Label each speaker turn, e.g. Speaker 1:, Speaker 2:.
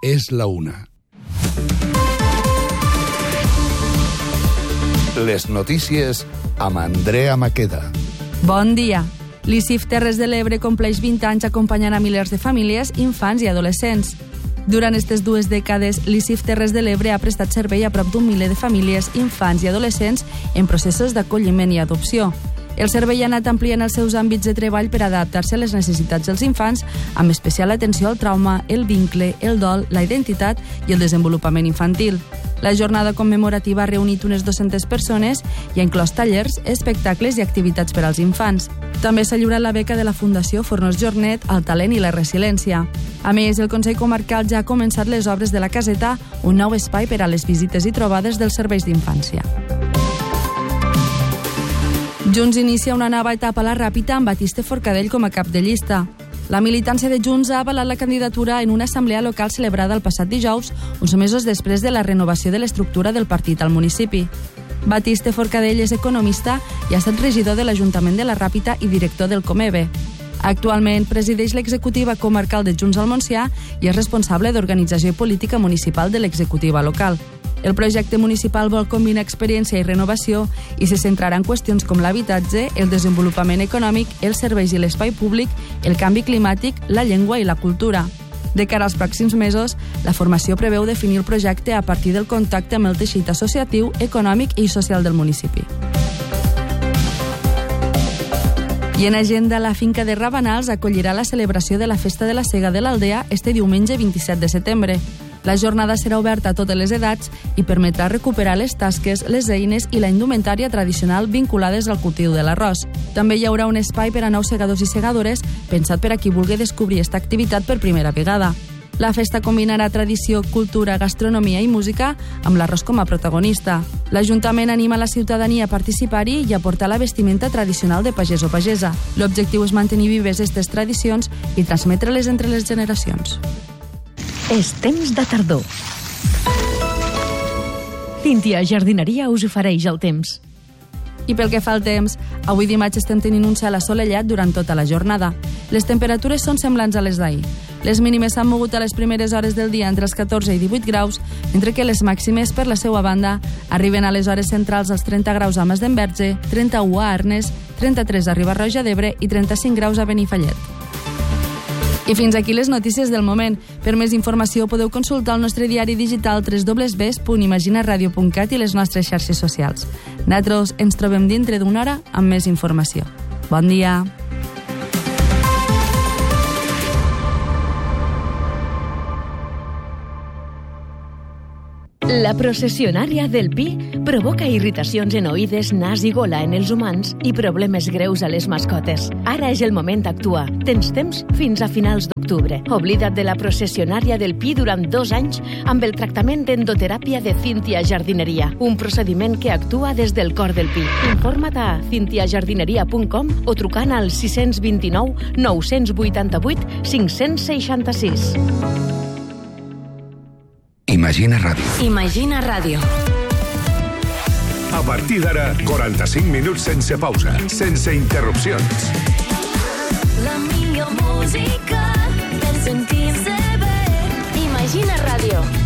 Speaker 1: és la 1. Les notícies amb Andrea Maqueda.
Speaker 2: Bon dia. L'ICIF Terres de l'Ebre compleix 20 anys acompanyant a milers de famílies, infants i adolescents. Durant aquestes 2 dècades, l'ICIF Terres de l'Ebre ha prestat servei a prop d'un miler de famílies, infants i adolescents en processos d'acolliment i adopció. El servei ha anat ampliant els seus àmbits de treball per adaptar-se a les necessitats dels infants, amb especial atenció al trauma, el vincle, el dol, la identitat i el desenvolupament infantil. La jornada commemorativa ha reunit unes 200 persones i ha inclòs tallers, espectacles i activitats per als infants. També s'ha lliurat la beca de la Fundació Fornos Jornet al talent i la resiliència. A més, el Consell Comarcal ja ha començat les obres de la Caseta, un nou espai per a les visites i trobades dels serveis d'infància. Junts inicia una nova etapa a la Ràpita amb Batiste Forcadell com a cap de llista. La militància de Junts ha avalat la candidatura en una assemblea local celebrada el passat dijous, uns mesos després de la renovació de l'estructura del partit al municipi. Batiste Forcadell és economista i ha estat regidor de l'Ajuntament de la Ràpita i director del Comebe. Actualment presideix l'executiva comarcal de Junts al Montsià i és responsable d'organització i política municipal de l'executiva local. El projecte municipal vol combinar experiència i renovació i se centrarà en qüestions com l'habitatge, el desenvolupament econòmic, els serveis i l'espai públic, el canvi climàtic, la llengua i la cultura. De cara als pròxims mesos, la formació preveu definir el projecte a partir del contacte amb el teixit associatiu, econòmic i social del municipi. I en agenda, la finca de Rabanals acollirà la celebració de la Festa de la Sega de l'Aldea este diumenge 27 de setembre. La jornada serà oberta a totes les edats i permetrà recuperar les tasques, les eines i la indumentària tradicional vinculades al cultiu de l'arròs. També hi haurà un espai per a nous segadors i segadores pensat per a qui vulgui descobrir aquesta activitat per primera vegada. La festa combinarà tradició, cultura, gastronomia i música amb l'arròs com a protagonista. L'Ajuntament anima la ciutadania a participar-hi i a portar la vestimenta tradicional de pagès o pagesa. L'objectiu és mantenir vives aquestes tradicions i transmetre-les entre les generacions.
Speaker 3: És temps de tardor. Cíntia Jardineria us ofereix el temps.
Speaker 2: I pel que fa al temps, avui dimarts estem tenint un cel assolellat durant tota la jornada. Les temperatures són semblants a les d'ahir. Les mínimes s'han mogut a les primeres hores del dia entre els 14 i 18 graus, mentre que les màximes, per la seva banda, arriben a les hores centrals als 30 graus a Masdenverge, 31 a Arnes, 33 a Riba-roja d'Ebre i 35 graus a Benifallet. I fins aquí les notícies del moment. Per més informació podeu consultar el nostre diari digital www.imaginaradio.cat i les nostres xarxes socials. Nosaltres ens trobem dintre d'una hora amb més informació. Bon dia!
Speaker 3: La processionària del Pi provoca irritacions en oïdes, nas i gola en els humans i problemes greus a les mascotes. Ara és el moment d'actuar. Tens temps fins a finals d'octubre. Oblida't de la processionària del Pi durant 2 anys amb el tractament d'endoteràpia de Cíntia Jardineria, un procediment que actua des del cor del Pi. Informa't a cintiajardineria.com o trucant al 629 988 566.
Speaker 1: Imagina Ràdio.
Speaker 4: Imagina Ràdio.
Speaker 5: A partir d'ara, 45 minuts sense pausa, sense interrupcions.
Speaker 4: La millor música per sentir-se bé. Imagina Ràdio.